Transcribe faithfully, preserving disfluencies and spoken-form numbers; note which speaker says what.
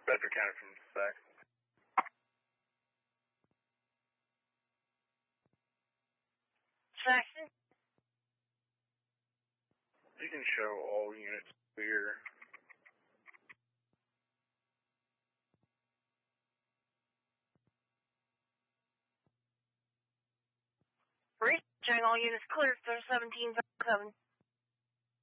Speaker 1: Bedford County from S A C.
Speaker 2: Saxon?
Speaker 1: You can show all units clear.
Speaker 2: Reaching all units clear, they're seventeen seven.